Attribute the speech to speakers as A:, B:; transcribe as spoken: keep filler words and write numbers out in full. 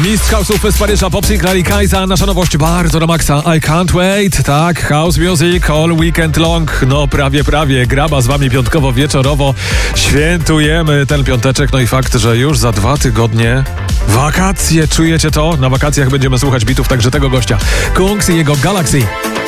A: Mistrz house'ów z Paryża, Popsi, Clary Kajsa, nasza nowość bardzo na maksa. I can't wait, tak, house music all weekend long, no prawie, prawie, graba z wami piątkowo, wieczorowo, świętujemy ten piąteczek, no i fakt, że już za dwa tygodnie wakacje, czujecie to? Na wakacjach będziemy słuchać bitów także tego gościa, Kungs i jego Galaxy.